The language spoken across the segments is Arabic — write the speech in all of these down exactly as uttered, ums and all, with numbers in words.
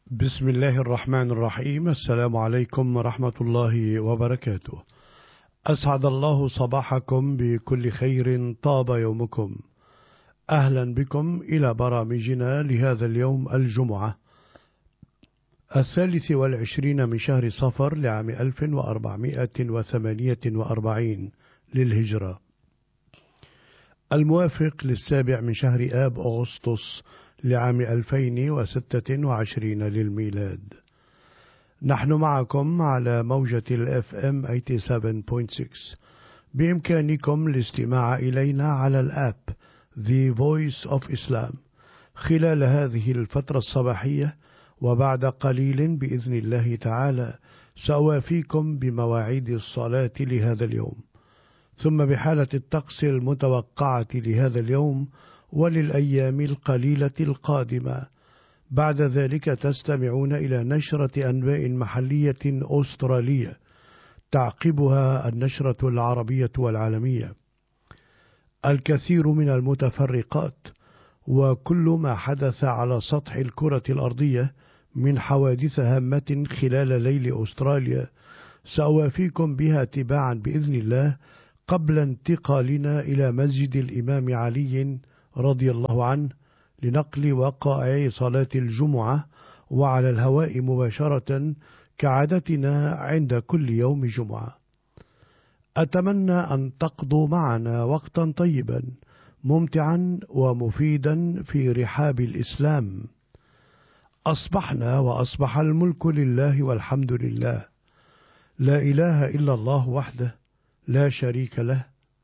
بسم الله الرحمن الرحيم. السلام عليكم ورحمة الله وبركاته. أسعد الله صباحكم بكل خير، طاب يومكم. أهلا بكم إلى برامجنا لهذا اليوم الجمعة الثالث والعشرين من شهر صفر لعام ألف وأربعمائة وثمانية وأربعين للهجرة، الموافق للسابع من شهر آب أغسطس لعام ألفين وستة وعشرين للميلاد. نحن معكم على موجة الاف ام ثمانية وثمانين فاصلة ستة. بإمكانكم الاستماع إلينا على الآب The Voice of Islam خلال هذه الفترة الصباحية، وبعد قليل بإذن الله تعالى سأوافيكم بمواعيد الصلاة لهذا اليوم، ثم بحالة الطقس المتوقعة لهذا اليوم وللأيام القليلة القادمة. بعد ذلك تستمعون إلى نشرة أنباء محلية أسترالية، تعقبها النشرة العربية والعالمية. الكثير من المتفرقات وكل ما حدث على سطح الكرة الأرضية من حوادث هامة خلال ليل أستراليا سأوافيكم بها تباعا بإذن الله، قبل انتقالنا إلى مسجد الإمام علي رضي الله عنه لنقل وقائع صلاة الجمعة، وعلى الهواء مباشرة كعادتنا عند كل يوم جمعة. أتمنى أن تقضوا معنا وقتا طيبا ممتعا ومفيدا في رحاب الإسلام. أصبحنا وأصبح الملك لله والحمد لله، لا إله إلا الله وحده لا شريك له،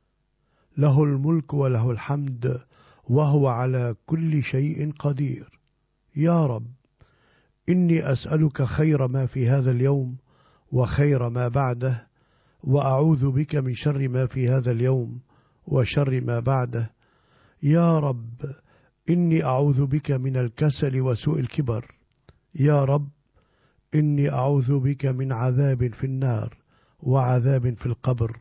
له الملك وله الحمد وهو على كل شيء قدير. يا رب، إني أسألك خير ما في هذا اليوم وخير ما بعده، وأعوذ بك من شر ما في هذا اليوم وشر ما بعده. يا رب، إني أعوذ بك من الكسل وسوء الكبر. يا رب، إني أعوذ بك من عذاب في النار وعذاب في القبر.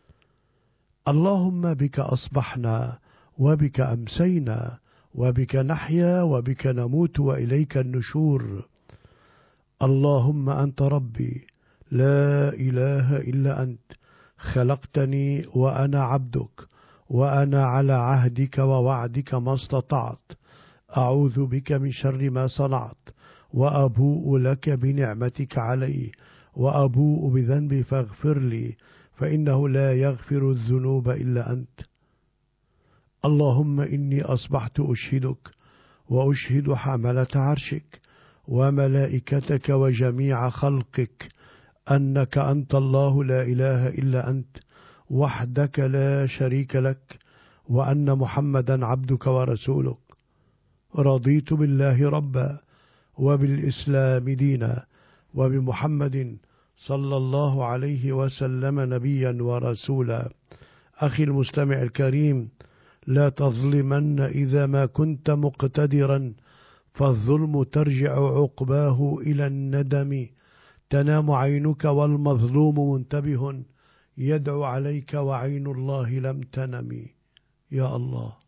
اللهم بك أصبحنا وبك أمسينا وبك نحيا وبك نموت وإليك النشور. اللهم أنت ربي، لا إله إلا أنت، خلقتني وأنا عبدك، وأنا على عهدك ووعدك ما استطعت. أعوذ بك من شر ما صنعت، وأبوء لك بنعمتك علي، وأبوء بذنبي فاغفر لي، فإنه لا يغفر الذنوب إلا أنت. اللهم إني أصبحت أشهدك وأشهد حملة عرشك وملائكتك وجميع خلقك أنك أنت الله لا إله إلا أنت وحدك لا شريك لك، وأن محمدا عبدك ورسولك. رضيت بالله ربا وبالإسلام دينا وبمحمد صلى الله عليه وسلم نبيا ورسولا. أخي المستمع الكريم، لا تظلمن إذا ما كنت مقتدرا، فالظلم ترجع عقباه إلى الندم. تنام عينك والمظلوم منتبه، يدعو عليك وعين الله لم تنم. يا الله.